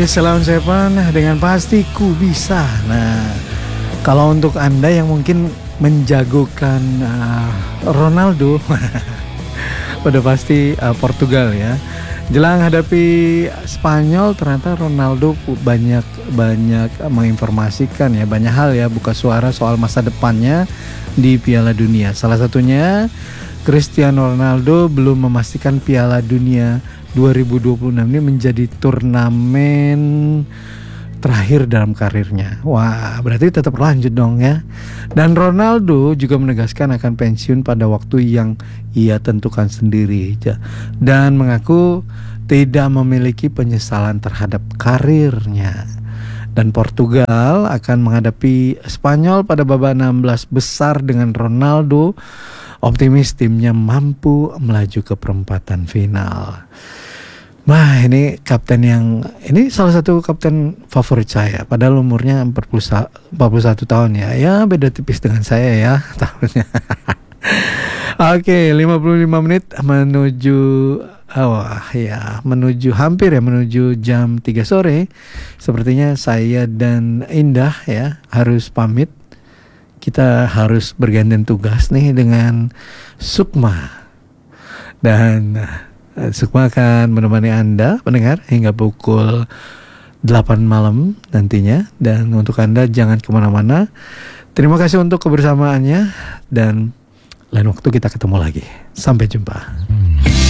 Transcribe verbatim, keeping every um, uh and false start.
Salam Seven, dengan pasti ku bisa. Nah, kalau untuk Anda yang mungkin menjagokan uh, Ronaldo, udah pasti uh, Portugal ya. Jelang hadapi Spanyol, ternyata Ronaldo banyak banyak menginformasikan ya, banyak hal ya, buka suara soal masa depannya di Piala Dunia. Salah satunya Cristiano Ronaldo belum memastikan Piala Dunia dua ribu dua puluh enam ini menjadi turnamen terakhir dalam karirnya. Wah, berarti tetap lanjut dong ya. Dan Ronaldo juga menegaskan akan pensiun pada waktu yang ia tentukan sendiri dan mengaku tidak memiliki penyesalan terhadap karirnya. Dan Portugal akan menghadapi Spanyol pada babak enam belas besar dengan Ronaldo optimis timnya mampu melaju ke perempatan final. Wah, ini kapten yang ini salah satu kapten favorit saya. Padahal umurnya empat puluh satu tahun ya. Ya beda tipis dengan saya ya tahunnya. Oke, lima puluh lima menit menuju oh ya, menuju hampir ya menuju jam tiga sore. Sepertinya saya dan Indah ya harus pamit. Kita harus bergantian tugas nih dengan Sukma. Dan Sukma akan menemani Anda pendengar hingga pukul delapan malam nantinya. Dan untuk Anda jangan kemana-mana. Terima kasih untuk kebersamaannya. Dan lain waktu kita ketemu lagi. Sampai jumpa.